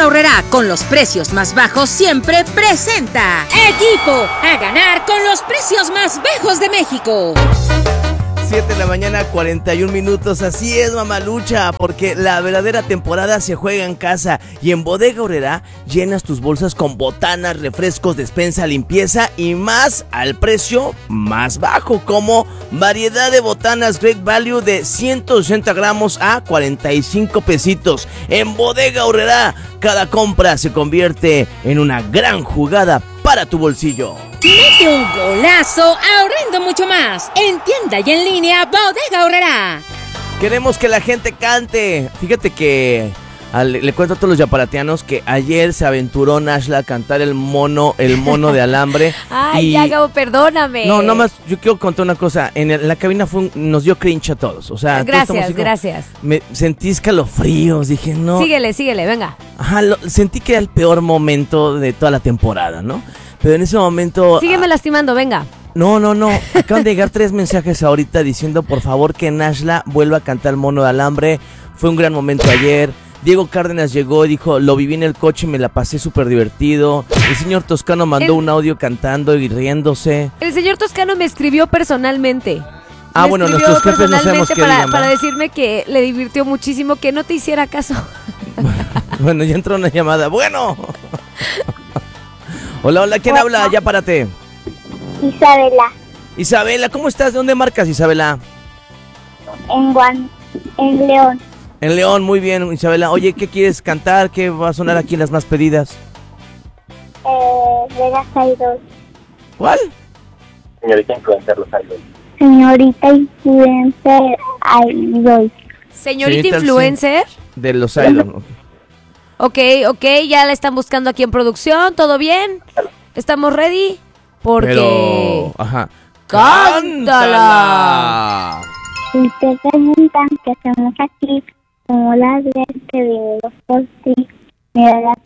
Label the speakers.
Speaker 1: Aurrerá, con los precios más bajos siempre presenta Equipo a ganar con los precios más bajos de México.
Speaker 2: 7 de la mañana, 41 minutos. Así es, mamalucha, porque la verdadera temporada se juega en casa. Y en Bodega Aurrerá llenas tus bolsas con botanas, refrescos, despensa, limpieza y más al precio más bajo, como variedad de botanas Great Value de 180 gramos a 45 pesitos. En Bodega Aurrerá, cada compra se convierte en una gran jugada para tu bolsillo.
Speaker 1: Mete un golazo ahorrando mucho más. En tienda y en línea, Bodega Aurrerá.
Speaker 2: Queremos que la gente cante. Fíjate que le cuento a todos los yaparatianos que ayer se aventuró Nashla a cantar el mono de alambre.
Speaker 3: Ay, ya, Gabo, perdóname.
Speaker 2: No, nada más, yo quiero contar una cosa. En la cabina nos dio cringe a todos. O sea,
Speaker 3: gracias.
Speaker 2: Sentí escalofríos, dije, no.
Speaker 3: Síguele, venga.
Speaker 2: Ajá, sentí que era el peor momento de toda la temporada, ¿no? Pero en ese momento...
Speaker 3: Sígueme lastimando, venga.
Speaker 2: No. Acaban de llegar 3 mensajes ahorita diciendo, por favor, que Nashla vuelva a cantar el mono de alambre. Fue un gran momento ayer. Diego Cárdenas llegó y dijo, lo viví en el coche y me la pasé súper divertido. El señor Toscano mandó un audio cantando y riéndose.
Speaker 3: El señor Toscano me escribió personalmente.
Speaker 2: Bueno, nuestros jefes no sabemos qué digan,
Speaker 3: para decirme que le divirtió muchísimo, que no te hiciera caso.
Speaker 2: Bueno, ya entró una llamada. Bueno. Hola, ¿quién habla? Ya párate. Isabela, ¿cómo estás? ¿De dónde marcas, Isabela?
Speaker 4: En León.
Speaker 2: En León, muy bien, Isabela. Oye, ¿qué quieres cantar? ¿Qué va a sonar aquí en las más pedidas?
Speaker 4: De las Idols.
Speaker 2: ¿Cuál?
Speaker 5: Señorita Influencer, los Idols.
Speaker 4: Señorita Influencer Idols.
Speaker 3: ¿Señorita Influencer?
Speaker 2: De los Idols.
Speaker 3: Ok, ya la están buscando aquí en producción, ¿todo bien? ¿Estamos ready? Porque...
Speaker 2: Ajá.
Speaker 3: ¡Cántala!
Speaker 4: Si te preguntan qué hacemos aquí, como las ves que vinimos por ti, mira las